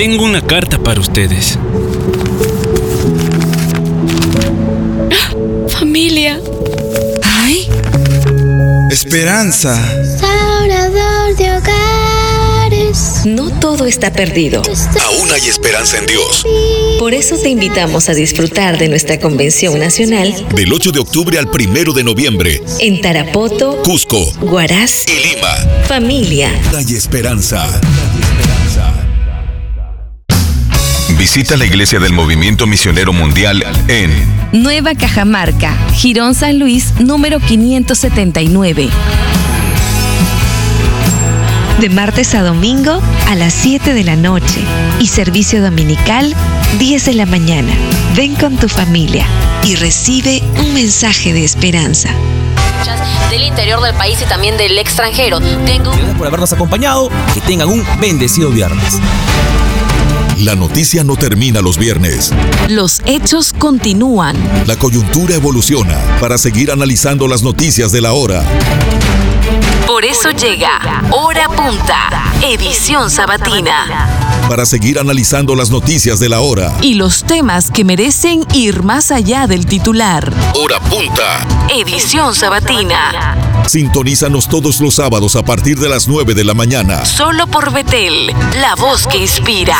Tengo una carta para ustedes. Familia. ¡Ay! Esperanza. Restaurador de hogares. No todo está perdido. Aún hay esperanza en Dios. Por eso te invitamos a disfrutar de nuestra convención nacional Del 8 de octubre al 1 de noviembre. en Tarapoto, Cusco, Huaraz, y Lima. Familia. Hay esperanza. Visita la iglesia del Movimiento Misionero Mundial en Nueva Cajamarca, Jirón San Luis, número 579. De martes a domingo a las 7 de la noche y servicio dominical 10 de la mañana. Ven con tu familia y recibe un mensaje de esperanza. Del interior del país y también del extranjero. Gracias por habernos acompañado. Que tengan un bendecido viernes. La noticia no termina los viernes. Los hechos continúan. La coyuntura evoluciona para seguir analizando las noticias de la hora. Por eso llega Hora Punta, edición sabatina. Para seguir analizando las noticias de la hora. Y los temas que merecen ir más allá del titular. Hora Punta, Edición sabatina. sintonízanos todos los sábados a partir de las 9 de la mañana. Solo por Betel, la voz que inspira.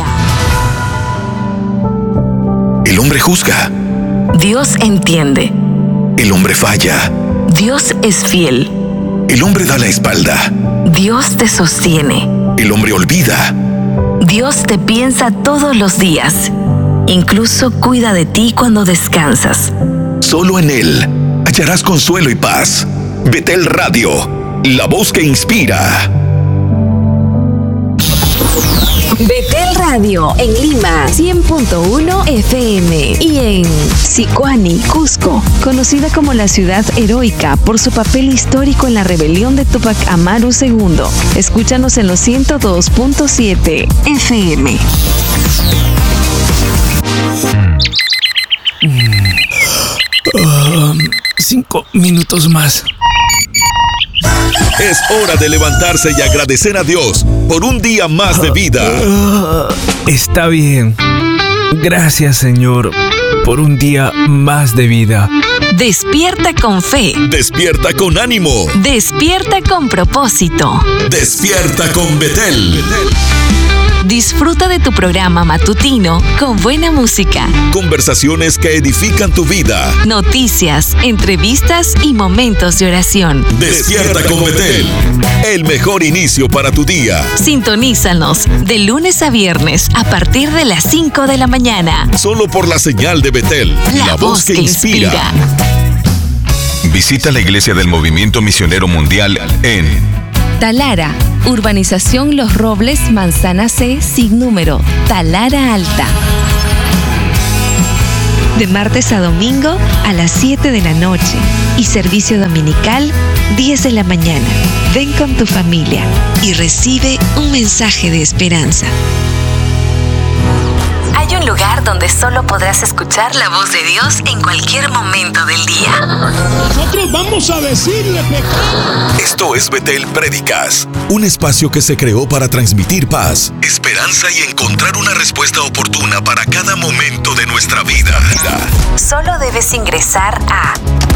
El hombre juzga. Dios entiende. El hombre falla. Dios es fiel. El hombre da la espalda. Dios te sostiene. El hombre olvida. Dios te piensa todos los días. Incluso cuida de ti cuando descansas. Solo en Él hallarás consuelo y paz. Betel Radio, la voz que inspira. Betel Radio en Lima 100.1 FM y en Sicuani, Cusco, conocida como la ciudad heroica por su papel histórico en la rebelión de Tupac Amaru II. Escúchanos en los 102.7 FM. 5 minutos más. Es hora de levantarse y agradecer a Dios por un día más de vida. Está bien. Gracias, Señor, por un día más de vida. Despierta con fe. Despierta con ánimo. Despierta con propósito. Despierta con Betel. Disfruta de tu programa matutino con buena música, Conversaciones que edifican tu vida. noticias, entrevistas y momentos de oración. Despierta con Betel. El mejor inicio para tu día. Sintonízanos de lunes a viernes a partir de las 5 de la mañana. Solo por la señal de Betel. La voz que inspira. Visita la iglesia del Movimiento Misionero Mundial en Talara, Urbanización Los Robles, Manzana C, sin número, Talara Alta. De martes a domingo a las 7 de la noche y servicio dominical 10 de la mañana. Ven con tu familia y recibe un mensaje de esperanza. Hay un lugar donde solo podrás escuchar la voz de Dios en cualquier momento del día. Nosotros vamos a decirle pecado. Esto es Betel Prédicas, un espacio que se creó para transmitir paz, esperanza y encontrar una respuesta oportuna para cada momento de nuestra vida. Solo debes ingresar a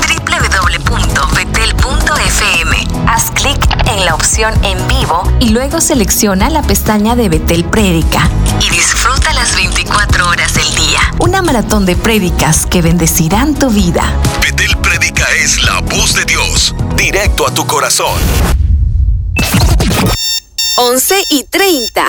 www.betel.fm. Haz clic en la opción en vivo y luego selecciona la pestaña de Betel Prédica y disfruta las 24 horas del día. Una maratón de prédicas que bendecirán tu vida. Betel Prédica es la voz de Dios, directo a tu corazón. 11:30.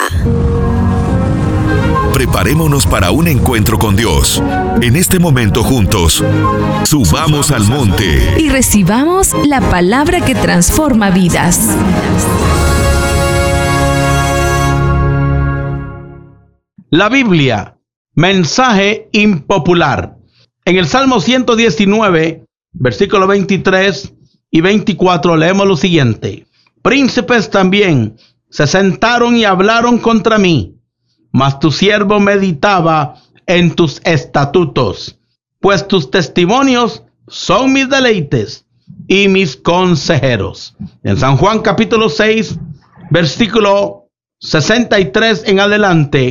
Preparémonos para un encuentro con Dios. En este momento juntos, subamos al monte. Y recibamos la palabra que transforma vidas. La Biblia, mensaje impopular. En el Salmo 119, versículos 23 y 24, leemos lo siguiente. Príncipes también se sentaron y hablaron contra mí, mas tu siervo meditaba en tus estatutos, pues tus testimonios son mis deleites y mis consejeros. En San Juan capítulo 6, versículo 63 en adelante,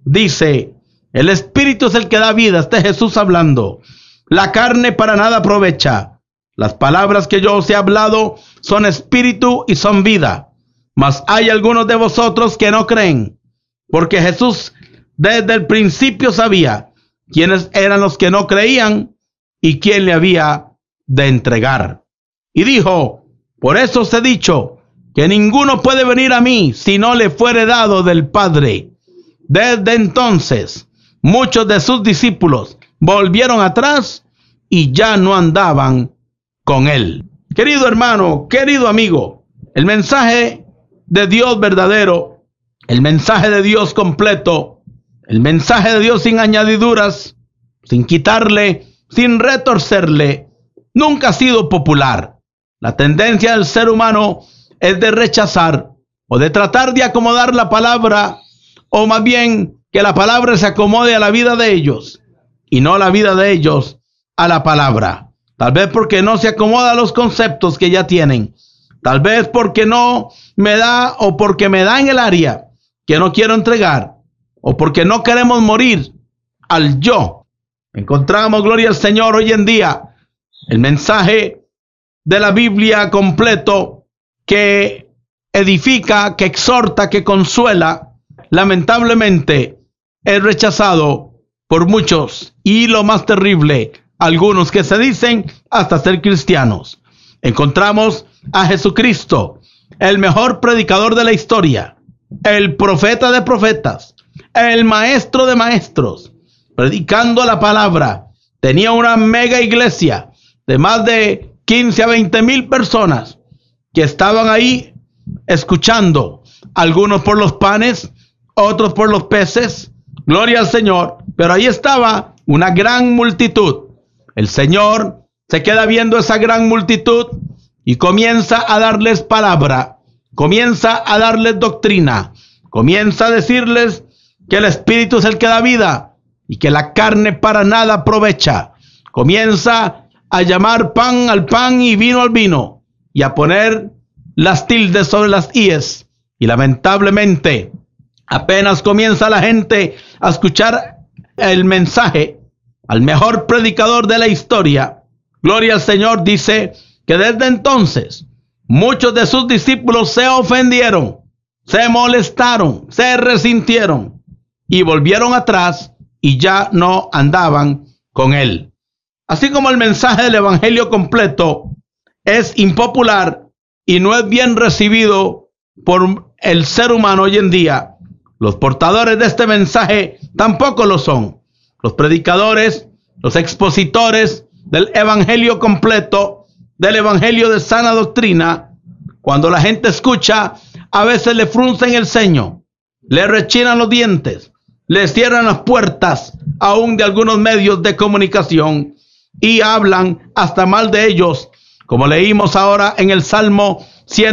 dice, el espíritu es el que da vida. Este es Jesús hablando. La carne para nada aprovecha. Las palabras que yo os he hablado son espíritu y son vida. Mas hay algunos de vosotros que no creen. Porque Jesús desde el principio sabía quiénes eran los que no creían y quién le había de entregar. Y dijo, por eso os he dicho que ninguno puede venir a mí si no le fuere dado del Padre. Desde entonces, muchos de sus discípulos volvieron atrás y ya no andaban con él. Querido hermano, querido amigo, el mensaje de Dios verdadero, el mensaje de Dios completo, el mensaje de Dios sin añadiduras, sin quitarle, sin retorcerle, nunca ha sido popular. La tendencia del ser humano es de rechazar o de tratar de acomodar la palabra, o más bien que la palabra se acomode a la vida de ellos y no la vida de ellos a la palabra. Tal vez porque no se acomoda a los conceptos que ya tienen. Tal vez porque no me da, o porque me da en el área que no quiero entregar, o porque no queremos morir al yo. Encontramos, gloria al Señor, hoy en día el mensaje de la Biblia completo que edifica, que exhorta, que consuela, lamentablemente es rechazado por muchos, y lo más terrible, algunos que se dicen hasta ser cristianos. Encontramos a Jesucristo, el mejor predicador de la historia, el profeta de profetas, el maestro de maestros, predicando la palabra. Tenía una mega iglesia de más de 15 a 20 mil personas que estaban ahí escuchando, algunos por los panes, otros por los peces, gloria al Señor, pero ahí estaba una gran multitud. El Señor se queda viendo esa gran multitud y comienza a darles palabra, comienza a darles doctrina, comienza a decirles que el Espíritu es el que da vida y que la carne para nada aprovecha. Comienza a llamar pan al pan y vino al vino, y a poner las tildes sobre las íes. Y lamentablemente, apenas comienza la gente a escuchar el mensaje al mejor predicador de la historia, gloria al Señor, dice que desde entonces muchos de sus discípulos se ofendieron, se molestaron, se resintieron y volvieron atrás y ya no andaban con él. Así como el mensaje del evangelio completo es impopular y no es bien recibido por el ser humano hoy en día, los portadores de este mensaje tampoco lo son. Los predicadores, los expositores del evangelio completo, del evangelio de sana doctrina, cuando la gente escucha, a veces le fruncen el ceño, le rechinan los dientes, le cierran las puertas aún de algunos medios de comunicación y hablan hasta mal de ellos, como leímos ahora en el Salmo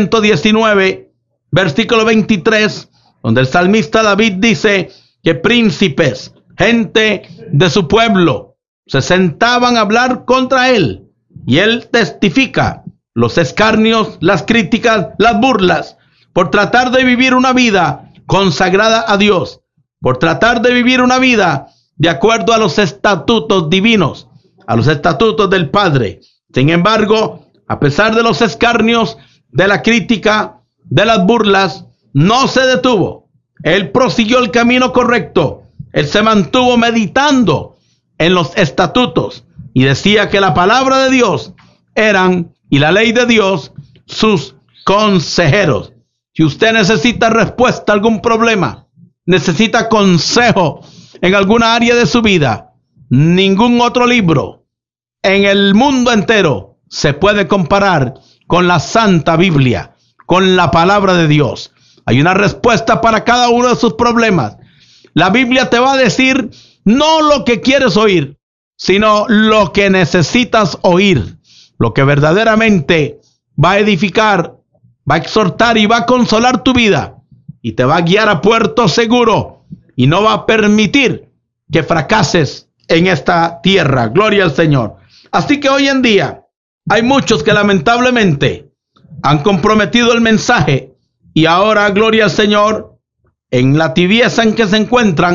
119, versículo 23, donde el salmista David dice que príncipes, gente de su pueblo, se sentaban a hablar contra él, y él testifica los escarnios, las críticas, las burlas, por tratar de vivir una vida consagrada a Dios, por tratar de vivir una vida de acuerdo a los estatutos divinos, a los estatutos del Padre. Sin embargo, a pesar de los escarnios, de la crítica, de las burlas, no se detuvo. Él prosiguió el camino correcto. Él se mantuvo meditando en los estatutos y decía que la palabra de Dios eran, y la ley de Dios, sus consejeros. Si usted necesita respuesta a algún problema, necesita consejo en alguna área de su vida, ningún otro libro en el mundo entero se puede comparar con la Santa Biblia, con la palabra de Dios. Hay una respuesta para cada uno de sus problemas. La Biblia te va a decir no lo que quieres oír, sino lo que necesitas oír, lo que verdaderamente va a edificar, va a exhortar y va a consolar tu vida, y te va a guiar a puerto seguro, y no va a permitir que fracases en esta tierra. Gloria al Señor. Así que hoy en día hay muchos que lamentablemente han comprometido el mensaje, y ahora, gloria al Señor, en la tibieza en que se encuentran,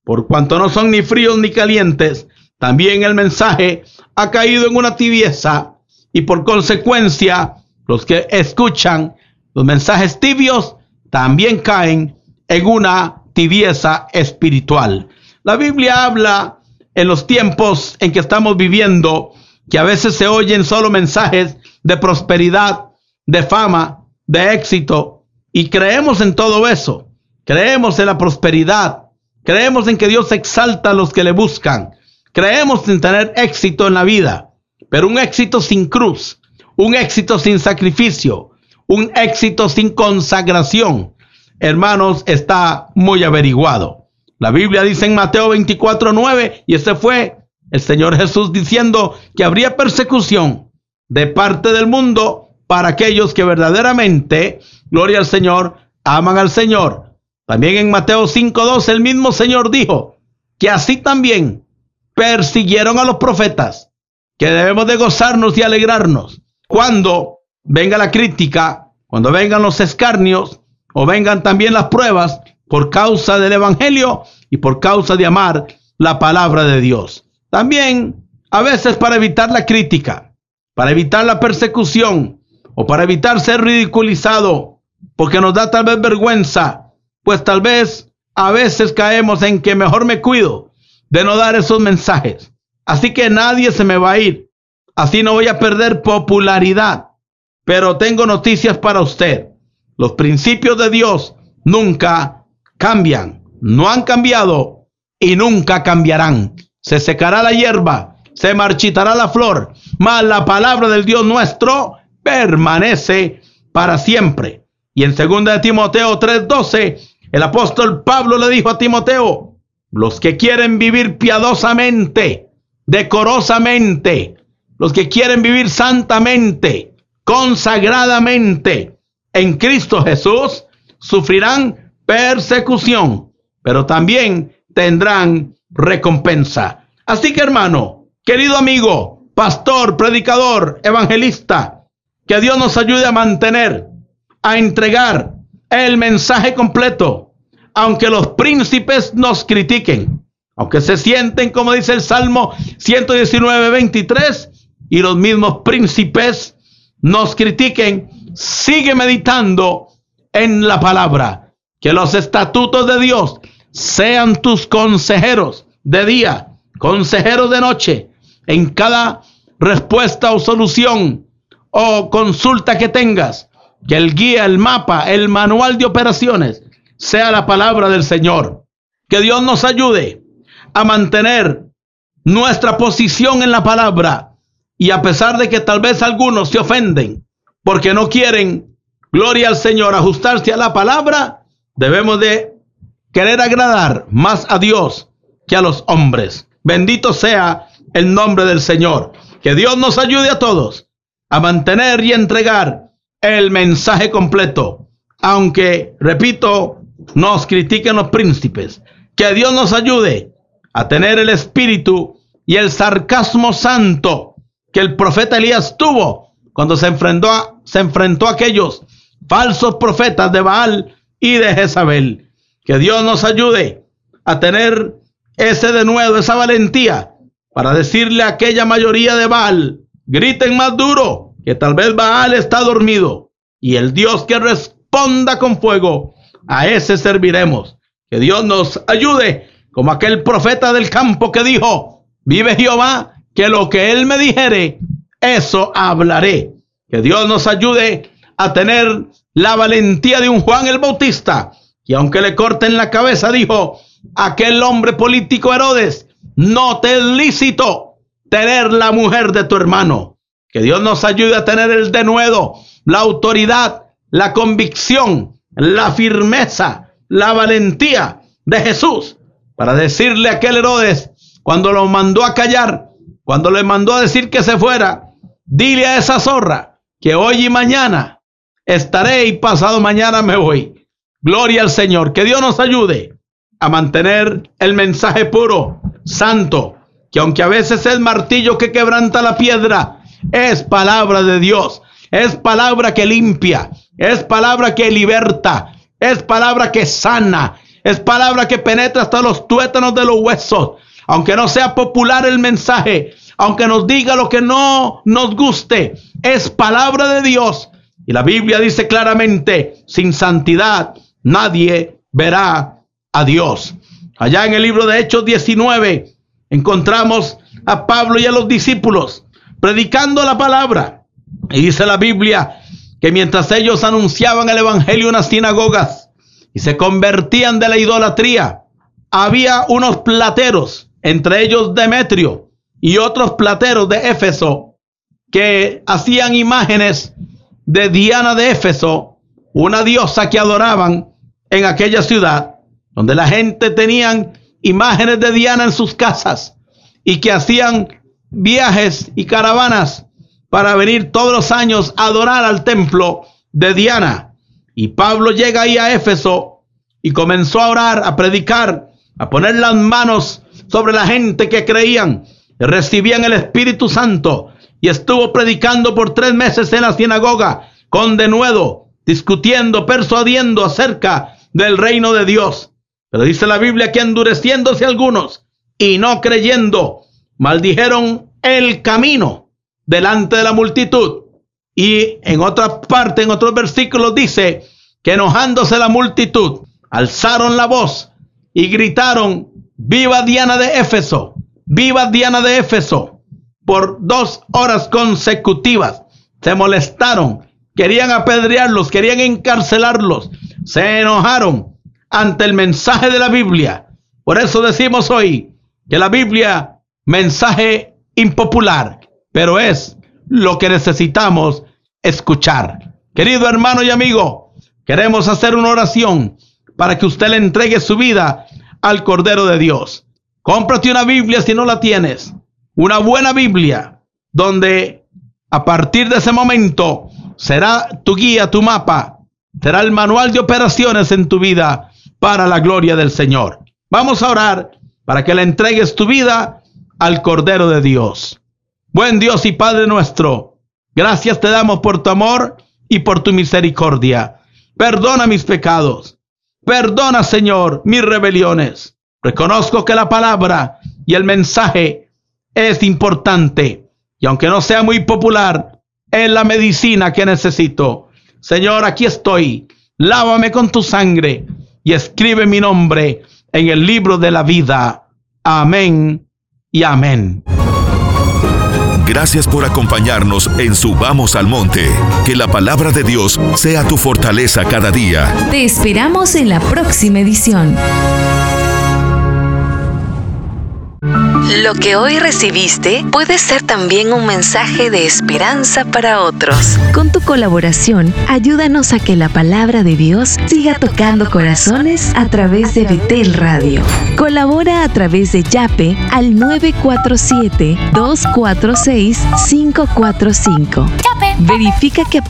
Por cuanto no son ni fríos ni calientes, también el mensaje ha caído en una tibieza, y por consecuencia los que escuchan los mensajes tibios también caen en una tibieza espiritual. La Biblia habla en los tiempos en que estamos viviendo que a veces se oyen solo mensajes de prosperidad, de fama, de éxito, y creemos en todo eso. Creemos en la prosperidad, creemos en que Dios exalta a los que le buscan, creemos en tener éxito en la vida, pero un éxito sin cruz, un éxito sin sacrificio, un éxito sin consagración, hermanos, está muy averiguado. La Biblia dice en Mateo 24:9, y ese fue el Señor Jesús diciendo que habría persecución de parte del mundo para aquellos que verdaderamente, gloria al Señor, aman al Señor. También en Mateo 5:12 el mismo Señor dijo que así también persiguieron a los profetas, que debemos de gozarnos y alegrarnos cuando venga la crítica, cuando vengan los escarnios o vengan también las pruebas por causa del evangelio y por causa de amar la palabra de Dios. También a veces para evitar la crítica, para evitar la persecución o para evitar ser ridiculizado porque nos da tal vez vergüenza, pues tal vez a veces caemos en que mejor me cuido de no dar esos mensajes. Así que nadie se me va a ir. Así no voy a perder popularidad. Pero tengo noticias para usted. Los principios de Dios nunca cambian. No han cambiado y nunca cambiarán. Se secará la hierba, se marchitará la flor, mas la palabra del Dios nuestro permanece para siempre. Y en 2 Timoteo 3:12, el apóstol Pablo le dijo a Timoteo: los que quieren vivir piadosamente, decorosamente, los que quieren vivir santamente, consagradamente en Cristo Jesús, sufrirán persecución, pero también tendrán recompensa. Así que, hermano, querido amigo, pastor, predicador, evangelista, que Dios nos ayude a mantener, a entregar el mensaje completo, aunque los príncipes nos critiquen, aunque se sienten, como dice el Salmo 119:23, y los mismos príncipes nos critiquen, sigue meditando en la palabra. Que los estatutos de Dios sean tus consejeros de día, consejeros de noche, en cada respuesta o solución o consulta que tengas. Que el guía, el mapa, el manual de operaciones sea la palabra del Señor. Que Dios nos ayude a mantener nuestra posición en la palabra. Y a pesar de que tal vez algunos se ofenden porque no quieren, gloria al Señor, ajustarse a la palabra, debemos de querer agradar más a Dios que a los hombres. Bendito sea el nombre del Señor. Que Dios nos ayude a todos a mantener y entregar el mensaje completo. Aunque, repito, nos critiquen los príncipes. Que Dios nos ayude a tener el espíritu y el sarcasmo santo que el profeta Elías tuvo cuando se enfrentó a aquellos falsos profetas de Baal y de Jezabel. Que Dios nos ayude a tener ese denuedo, esa valentía para decirle a aquella mayoría de Baal: griten más duro, que tal vez Baal está dormido, y el Dios que responda con fuego, a ese serviremos. Que Dios nos ayude, como aquel profeta del campo que dijo: vive Jehová, que lo que él me dijere, eso hablaré. Que Dios nos ayude a tener la valentía de un Juan el Bautista, que aunque le corten la cabeza, dijo aquel hombre político Herodes: no te es lícito tener la mujer de tu hermano. Que Dios nos ayude a tener el denuedo, la autoridad, la convicción, la firmeza, la valentía de Jesús para decirle a aquel Herodes, cuando lo mandó a callar, cuando le mandó a decir que se fuera: dile a esa zorra que hoy y mañana estaré y pasado mañana me voy. Gloria al Señor. Que Dios nos ayude a mantener el mensaje puro, santo, que aunque a veces es martillo que quebranta la piedra, es palabra de Dios, es palabra que limpia, es palabra que liberta, es palabra que sana, Es palabra que penetra hasta los tuétanos de los huesos. Aunque no sea popular el mensaje, aunque nos diga lo que no nos guste, es palabra de Dios. Y la Biblia dice claramente, sin santidad nadie verá a Dios. Allá en el libro de Hechos 19 encontramos a Pablo y a los discípulos predicando la palabra. Y dice la Biblia que mientras ellos anunciaban el evangelio en las sinagogas y se convertían de la idolatría, había unos plateros, entre ellos Demetrio y otros plateros de Éfeso, que hacían imágenes de Diana de Éfeso, una diosa que adoraban en aquella ciudad, donde la gente tenían imágenes de Diana en sus casas y que hacían viajes y caravanas para venir todos los años a adorar al templo de Diana. Y Pablo llega ahí a Éfeso y comenzó a orar, a predicar, a poner las manos sobre la gente que creían, recibían el Espíritu Santo, y estuvo predicando por 3 meses en la sinagoga con denuedo, discutiendo, persuadiendo acerca del reino de Dios. Pero dice la Biblia que endureciéndose algunos y no creyendo, maldijeron el camino delante de la multitud. Y en otra parte, en otros versículos dice que enojándose la multitud, alzaron la voz y gritaron: ¡viva Diana de Éfeso! ¡Viva Diana de Éfeso! Por 2 horas consecutivas. Se molestaron, querían apedrearlos, querían encarcelarlos, se enojaron ante el mensaje de la Biblia. Por eso decimos hoy que la Biblia, mensaje impopular, pero es lo que necesitamos escuchar. Querido hermano y amigo, queremos hacer una oración para que usted le entregue su vida al Cordero de Dios. Cómprate una Biblia si no la tienes, una buena Biblia, donde a partir de ese momento será tu guía, tu mapa, será el manual de operaciones en tu vida para la gloria del Señor. Vamos a orar para que le entregues tu vida al Cordero de Dios. Buen Dios y Padre nuestro, gracias te damos por tu amor y por tu misericordia. Perdona mis pecados. Perdona, Señor, mis rebeliones. Reconozco que la palabra y el mensaje es importante, y aunque no sea muy popular, es la medicina que necesito. Señor, aquí estoy. Lávame con tu sangre y escribe mi nombre en el libro de la vida. Amén y amén. Gracias por acompañarnos en Subamos al Monte. Que la palabra de Dios sea tu fortaleza cada día. Te esperamos en la próxima edición. Lo que hoy recibiste puede ser también un mensaje de esperanza para otros. Con tu colaboración, ayúdanos a que la palabra de Dios siga tocando corazones a través de Betel Radio. Colabora a través de Yape al 947-246-545. Verifica que